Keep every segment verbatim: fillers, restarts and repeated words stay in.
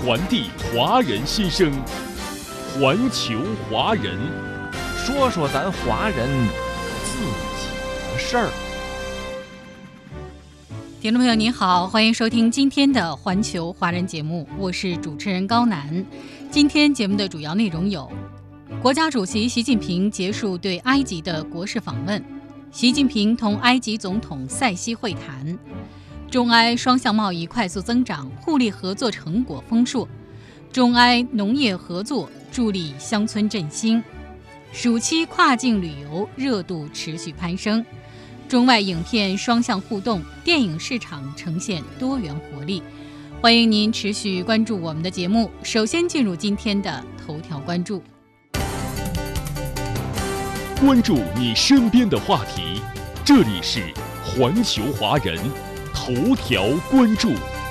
传递华人心声，环球华人， 说说咱华人自己的事儿。 听众朋友您好，欢迎收听今天的环球华人节目，我是主持人高楠。今天节目的主要内容有：国家主席习近平结束对埃及的国事访问，习近平同埃及总统塞西会谈，中埃双向贸易快速增长，互利合作成果丰硕，中埃农业合作助力乡村振兴，暑期跨境旅游热度持续攀升，中外影片双向互动，电影市场呈现多元活力。欢迎您持续关注我们的节目。首先进入今天的头条关注。 关注你身边的话题，这里是环球华人头条关注。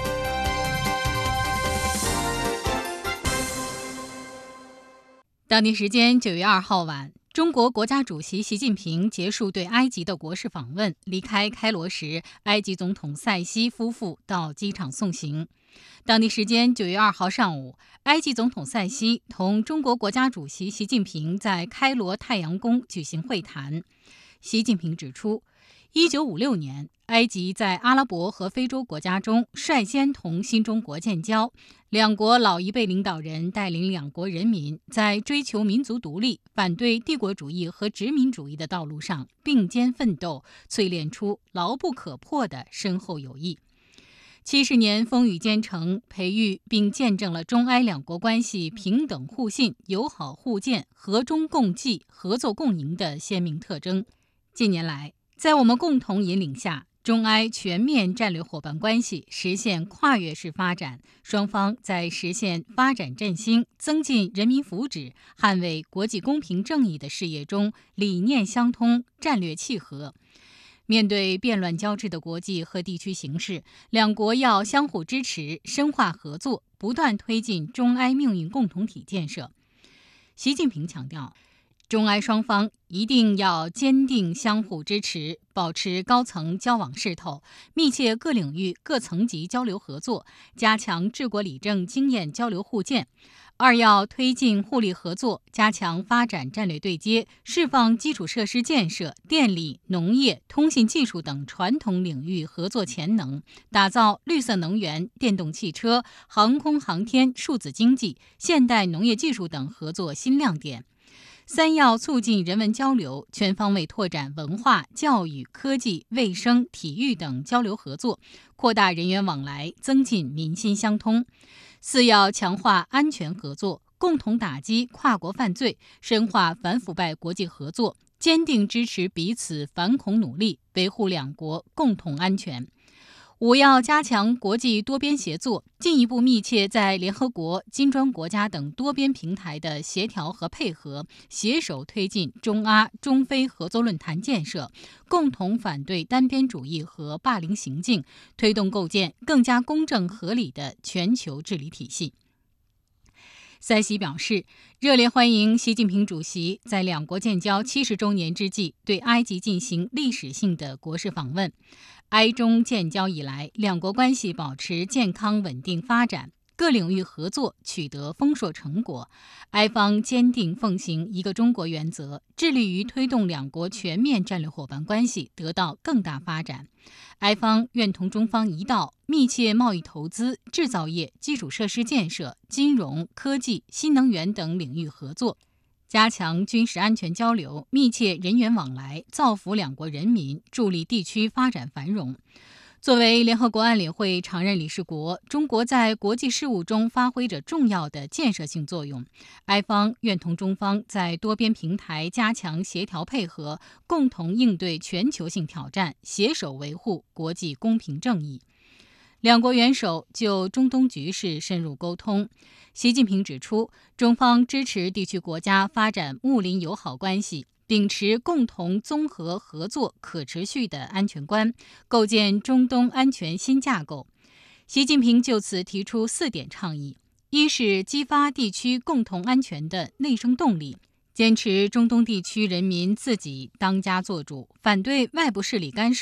当地时间九月二号晚，中国国家主席习近平结束对埃及的国事访问，离开开罗时，埃及总统塞西夫妇到机场送行。当地时间九月二号上午，埃及总统塞西同中国国家主席习近平在开罗太阳宫举行会谈。习近平指出，一九五六年，埃及在阿拉伯和非洲国家中率先同新中国建交，两国老一辈领导人带领两国人民在追求民族独立、反对帝国主义和殖民主义的道路上并肩奋斗，淬炼出牢不可破的深厚友谊。七十年风雨兼程，培育并见证了中埃两国关系平等互信、友好互鉴、和衷共济、合作共赢的鲜明特征。近年来，在我们共同引领下，中埃全面战略伙伴关系实现跨越式发展，双方在实现发展振兴、增进人民福祉、捍卫国际公平正义的事业中理念相通、战略契合。面对变乱交织的国际和地区形势，两国要相互支持，深化合作，不断推进中埃命运共同体建设。习近平强调，中埃双方一定要坚定相互支持，保持高层交往势头，密切各领域各层级交流合作，加强治国理政经验交流互鉴。二要推进互利合作，加强发展战略对接，释放基础设施建设、电力、农业、通信技术等传统领域合作潜能，打造绿色能源、电动汽车、航空航天、数字经济、现代农业技术等合作新亮点。三要促进人文交流，全方位拓展文化、教育、科技、卫生、体育等交流合作，扩大人员往来，增进民心相通。四要强化安全合作，共同打击跨国犯罪，深化反腐败国际合作，坚定支持彼此反恐努力，维护两国共同安全。五要加强国际多边协作，进一步密切在联合国、金砖国家等多边平台的协调和配合，携手推进中阿、中非合作论坛建设，共同反对单边主义和霸凌行径，推动构建更加公正合理的全球治理体系。塞西表示，热烈欢迎习近平主席在两国建交七十周年之际对埃及进行历史性的国事访问。埃中建交以来，两国关系保持健康稳定发展，各领域合作取得丰硕成果。埃方坚定奉行一个中国原则，致力于推动两国全面战略伙伴关系得到更大发展。埃方愿同中方一道，密切贸易投资、制造业、基础设施建设、金融、科技、新能源等领域合作，加强军事安全交流，密切人员往来，造福两国人民，助力地区发展繁荣。作为联合国安理会常任理事国，中国在国际事务中发挥着重要的建设性作用。埃方愿同中方在多边平台加强协调配合，共同应对全球性挑战，携手维护国际公平正义。两国元首就中东局势深入沟通。习近平指出，中方支持地区国家发展睦邻友好关系，秉持共同综合合作可持续的安全观，构建中东安全新架构。习近平就此提出四点倡议：一是激发地区共同安全的内生动力，坚持中东地区人民自己当家作主，反对外部势力干涉，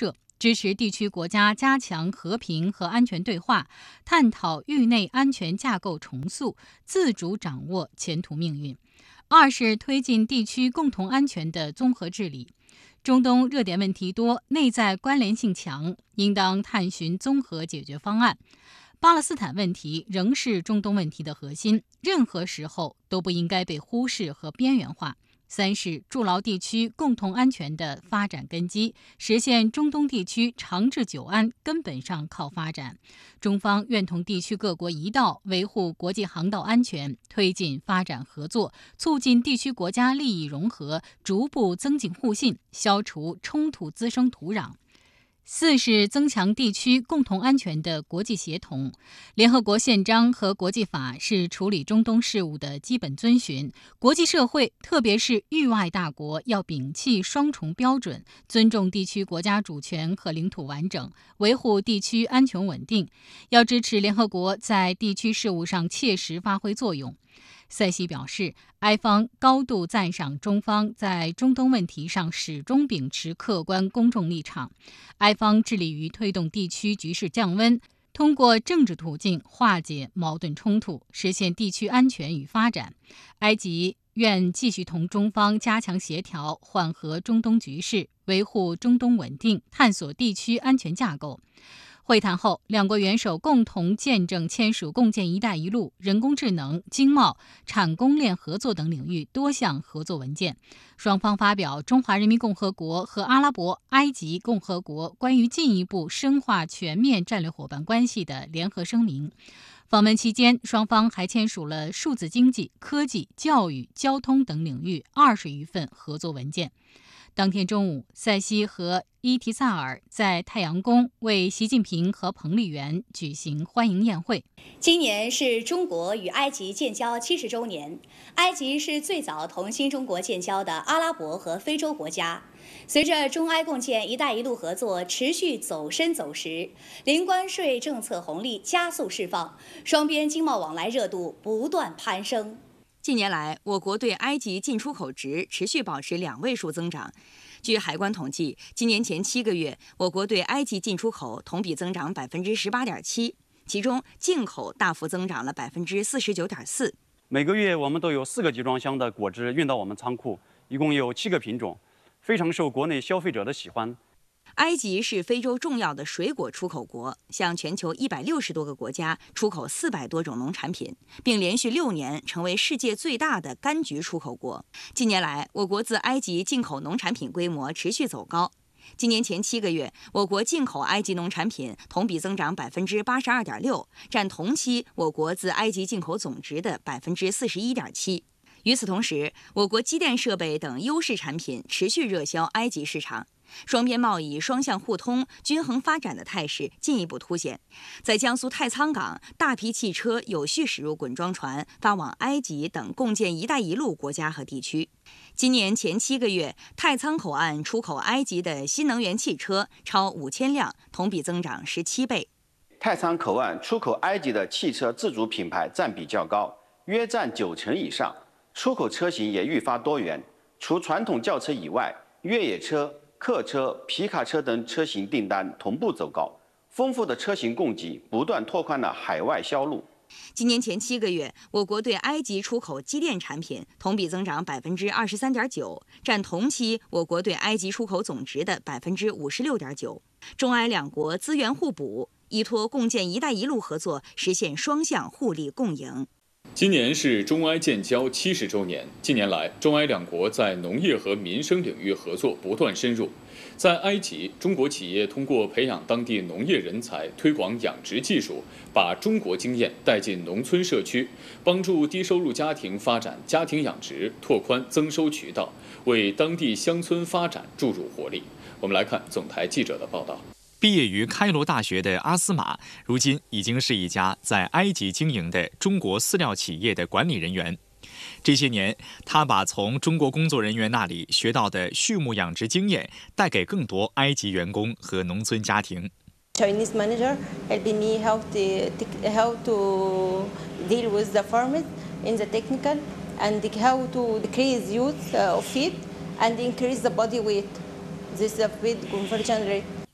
支持地区国家加强和平和安全对话，探讨域内安全架构重塑，自主掌握前途命运。二是推进地区共同安全的综合治理。中东热点问题多，内在关联性强，应当探寻综合解决方案。巴勒斯坦问题仍是中东问题的核心，任何时候都不应该被忽视和边缘化。三是筑牢地区共同安全的发展根基，实现中东地区长治久安，根本上靠发展。中方愿同地区各国一道维护国际航道安全，推进发展合作，促进地区国家利益融合，逐步增进互信，消除冲突滋生土壤。四是增强地区共同安全的国际协同。联合国宪章和国际法是处理中东事务的基本遵循，国际社会特别是域外大国要摒弃双重标准，尊重地区国家主权和领土完整，维护地区安全稳定，要支持联合国在地区事务上切实发挥作用。塞西表示，埃方高度赞赏中方在中东问题上始终秉持客观公正立场，埃方致力于推动地区局势降温，通过政治途径化解矛盾冲突，实现地区安全与发展。埃及愿继续同中方加强协调，缓和中东局势，维护中东稳定，探索地区安全架构。会谈后，两国元首共同见证签署共建“一带一路”、人工智能、经贸、产供链合作等领域多项合作文件。双方发表中华人民共和国和阿拉伯埃及共和国关于进一步深化全面战略伙伴关系的联合声明。访问期间，双方还签署了数字经济、科技、教育、交通等领域二十余份合作文件。当天中午，塞西和伊提萨尔在太阳宫为习近平和彭丽媛举行欢迎宴会。 今年是中国与埃及建交七十周年，埃及是最早同新中国建交的阿拉伯和非洲国家。随着中埃共建“一带一路”合作持续走深走实，零关税政策红利加速释放，双边经贸往来热度不断攀升。 近年来，我国对埃及进出口值持续保持两位数增长。据海关统计，今年前七个月，我国对埃及进出口同比增长百分之十八点七，其中进口大幅增长了百分之四十九点四。 每个月我们都有四个集装箱的果汁运到我们仓库，一共有七个品种，非常受国内消费者的喜欢。 埃及是非洲重要的水果出口国，向全球一百六十多个国家出口四百多种农产品，并连续六年成为世界最大的柑橘出口国。近年来，我国自埃及进口农产品规模持续走高。今年前七个月，我国进口埃及农产品同比增长百分之八十二点六，占同期我国自埃及进口总值的百分之四十一点七。与此同时，我国机电设备等优势产品持续热销埃及市场。双边贸易双向互通、均衡发展的态势进一步凸显。在江苏太仓港，大批汽车有序驶入滚装船，发往埃及等共建“一带一路”国家和地区。今年前七个月，太仓口岸出口埃及的新能源汽车超五千辆，同比增长十七倍。 太仓口岸出口埃及的汽车自主品牌占比较高，约占九成以上。出口车型也愈发多元，除传统轿车以外，越野车、客车、皮卡车等车型订单同步走高，丰富的车型供给不断拓宽了海外销路。 今年前七个月，我国对埃及出口机电产品同比增长百分之二十三点九，占同期我国对埃及出口总值的百分之五十六点九。中埃两国资源互补，依托共建“一带一路”合作，实现双向互利共赢。 今年是中埃建交七十周年。近年来，中埃两国在农业和民生领域合作不断深入。在埃及，中国企业通过培养当地农业人才，推广养殖技术，把中国经验带进农村社区，帮助低收入家庭发展家庭养殖，拓宽增收渠道，为当地乡村发展注入活力。我们来看总台记者的报道。 毕业于开罗大学的阿斯玛，如今已经是一家在埃及经营的中国饲料企业的管理人员。这些年，他把从中国工作人员那里学到的畜牧养殖经验带给更多埃及员工和农村家庭。 Chinese manager helping me how to how to deal with the farmers in the technical and how to decrease use of feed and increase the body weight. This is a feed conversion rate.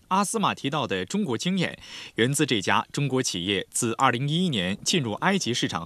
阿斯玛提到的中国经验，源自这家中国企业自二零一一年进入埃及市场